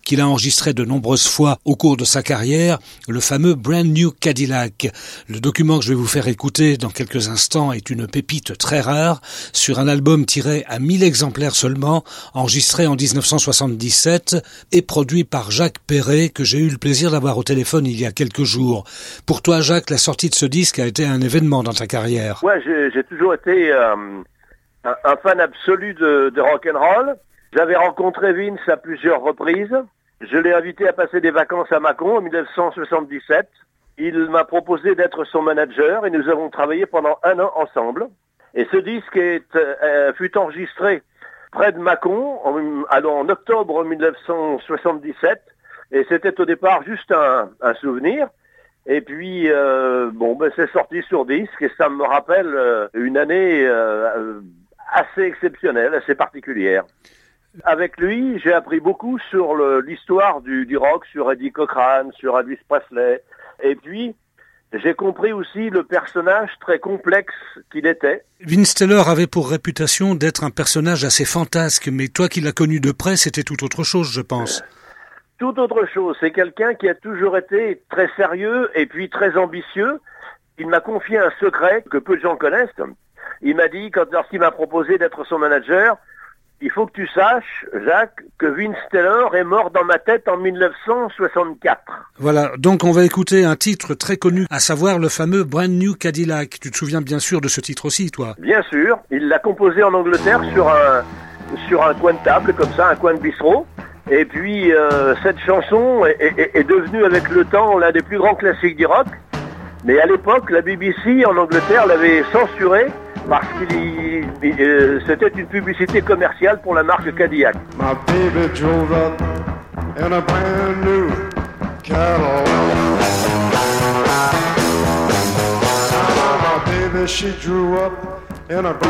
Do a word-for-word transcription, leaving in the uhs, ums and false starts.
qu'il a enregistré de nombreuses fois au cours de sa carrière, le fameux Brand New Cadillac. Le document que je vais vous faire écouter dans quelques instants est une pépite très rare sur un album tiré à mille exemplaires seulement, enregistré en dix-neuf cent soixante-dix-sept et produit par Jacques Perret, que j'ai eu le plaisir d'avoir au téléphone il y a quelques jours. Pour toi, Jacques, la sortie de ce disque a été un événement dans ta carrière. Ouais, j'ai, j'ai toujours été euh, un, un fan absolu de, de rock'n'roll. J'avais rencontré Vince à plusieurs reprises. Je l'ai invité à passer des vacances à Mâcon en dix-neuf cent soixante-dix-sept. Il m'a proposé d'être son manager et nous avons travaillé pendant un an ensemble. Et ce disque est, euh, fut enregistré près de Mâcon en, alors en octobre dix-neuf cent soixante-dix-sept. Et c'était au départ juste un, un souvenir. Et puis, euh, bon, ben c'est sorti sur disque et ça me rappelle euh, une année euh, assez exceptionnelle, assez particulière. Avec lui, j'ai appris beaucoup sur le, l'histoire du, du rock, sur Eddie Cochran, sur Elvis Presley. Et puis, j'ai compris aussi le personnage très complexe qu'il était. Vince Taylor avait pour réputation d'être un personnage assez fantasque, mais toi qui l'as connu de près, c'était tout autre chose, je pense. Tout autre chose. C'est quelqu'un qui a toujours été très sérieux et puis très ambitieux. Il m'a confié un secret que peu de gens connaissent. Il m'a dit, quand lorsqu'il m'a proposé d'être son manager, il faut que tu saches, Jacques, que Vince Taylor est mort dans ma tête en dix-neuf cent soixante-quatre. Voilà, donc on va écouter un titre très connu, à savoir le fameux Brand New Cadillac. Tu te souviens bien sûr de ce titre aussi, toi? Bien sûr, il l'a composé en Angleterre sur un, sur un coin de table, comme ça, un coin de bistrot. Et puis, euh, cette chanson est, est, est devenue avec le temps l'un des plus grands classiques du rock. Mais à l'époque, la B B C en Angleterre l'avait censuré parce qu'il il, euh, c'était une publicité commerciale pour la marque Cadillac. My baby drove up in a brand new Cadillac. My baby, she drew up in a